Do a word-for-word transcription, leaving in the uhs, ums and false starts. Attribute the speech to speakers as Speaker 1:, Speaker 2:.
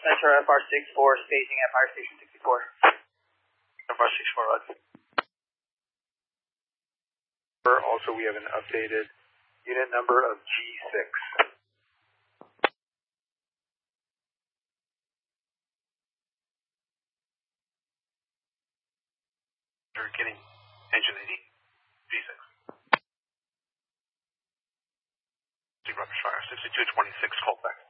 Speaker 1: Metro F R sixty-four, staging at Fire Station sixty-four.
Speaker 2: F R sixty-four, Roger. Also, we have an updated unit number of G six. We're getting engine eighty, G six. Rubbish fire, sixty-two twenty-six, call back.